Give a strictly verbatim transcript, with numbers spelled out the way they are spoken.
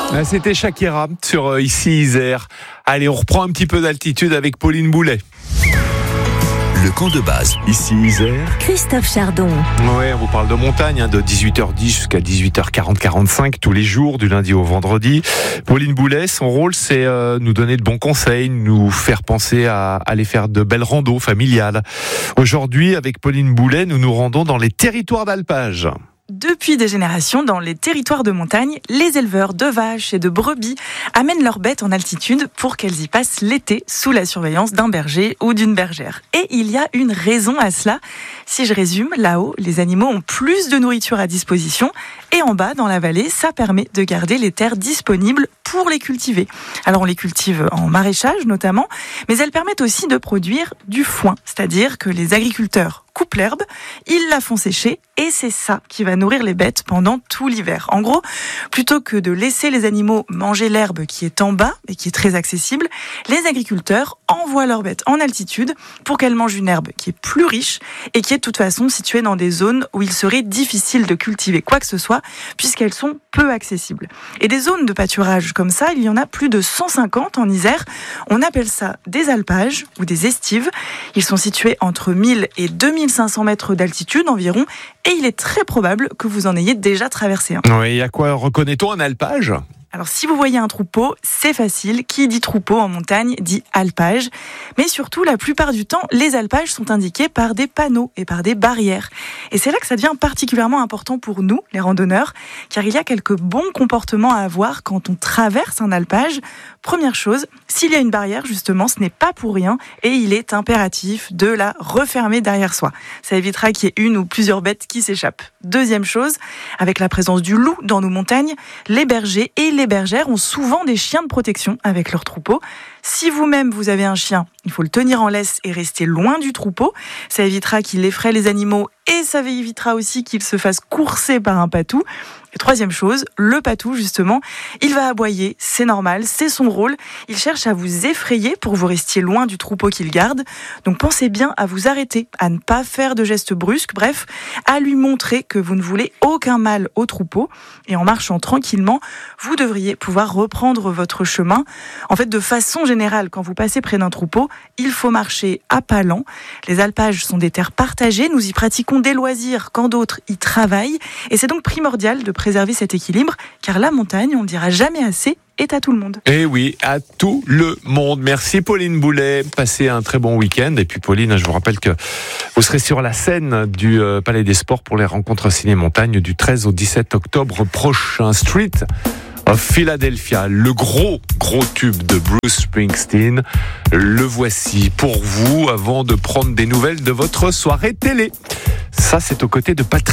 Ah, c'était Shakira sur euh, ici Isère. Allez, on reprend un petit peu d'altitude avec Pauline Boulet. Le camp de base, ici Isère. Christophe Chardon. Ouais, on vous parle de montagne, hein, de dix-huit heures dix jusqu'à dix-huit heures quarante quarante-cinq tous les jours, du lundi au vendredi. Pauline Boulet, son rôle, c'est euh, nous donner de bons conseils, nous faire penser à aller faire de belles randos familiales. Aujourd'hui, avec Pauline Boulet, nous nous rendons dans les territoires d'alpage. Depuis des générations, dans les territoires de montagne, les éleveurs de vaches et de brebis amènent leurs bêtes en altitude pour qu'elles y passent l'été sous la surveillance d'un berger ou d'une bergère. Et il y a une raison à cela. Si je résume, là-haut, les animaux ont plus de nourriture à disposition et en bas, dans la vallée, ça permet de garder les terres disponibles pour les cultiver. Alors on les cultive en maraîchage notamment, mais elles permettent aussi de produire du foin, c'est-à-dire que les agriculteurs coupent l'herbe, ils la font sécher et c'est ça qui va nourrir les bêtes pendant tout l'hiver. En gros, plutôt que de laisser les animaux manger l'herbe qui est en bas et qui est très accessible, les agriculteurs envoient leurs bêtes en altitude pour qu'elles mangent une herbe qui est plus riche et qui est de toute façon située dans des zones où il serait difficile de cultiver quoi que ce soit puisqu'elles sont peu accessibles. Et des zones de pâturage comme ça, il y en a plus de cent cinquante en Isère. On appelle ça des alpages ou des estives. Ils sont situés entre mille et deux mille cinq cents mètres d'altitude environ et il est très probable que vous en ayez déjà traversé un. Oui, à quoi reconnaît-on un alpage ? Alors si vous voyez un troupeau, c'est facile. Qui dit troupeau en montagne dit alpage. Mais surtout, la plupart du temps, les alpages sont indiqués par des panneaux et par des barrières. Et c'est là que ça devient particulièrement important pour nous, les randonneurs, car il y a quelques bons comportements à avoir quand on traverse un alpage. Première chose, s'il y a une barrière, justement, ce n'est pas pour rien et il est impératif de la refermer derrière soi. Ça évitera qu'il y ait une ou plusieurs bêtes qui s'échappent. Deuxième chose, avec la présence du loup dans nos montagnes, les bergers et les Les bergères ont souvent des chiens de protection avec leur troupeau. Si vous-même vous avez un chien, il faut le tenir en laisse et rester loin du troupeau. Ça évitera qu'il effraie les animaux et ça évitera aussi qu'il se fasse courser par un patou. Et troisième chose, le patou justement, il va aboyer, c'est normal, c'est son rôle. Il cherche à vous effrayer pour que vous restiez loin du troupeau qu'il garde. Donc pensez bien à vous arrêter, à ne pas faire de gestes brusques, bref, à lui montrer que vous ne voulez aucun mal au troupeau. Et en marchant tranquillement, vous devriez pouvoir reprendre votre chemin. En fait, de façon générale, quand vous passez près d'un troupeau, il faut marcher à pas lents. Les alpages sont des terres partagées, nous y pratiquons des loisirs quand d'autres y travaillent. Et c'est donc primordial de préserver cet équilibre, car la montagne, on ne dira jamais assez, est à tout le monde. Eh oui, à tout le monde. Merci Pauline Boulet. Passez un très bon week-end. Et puis Pauline, je vous rappelle que vous serez sur la scène du euh, Palais des Sports pour les rencontres ciné-montagne du treize au dix-sept octobre prochain. Street of Philadelphia, le gros, gros tube de Bruce Springsteen. Le voici pour vous avant de prendre des nouvelles de votre soirée télé. Ça, c'est aux côtés de Patrick.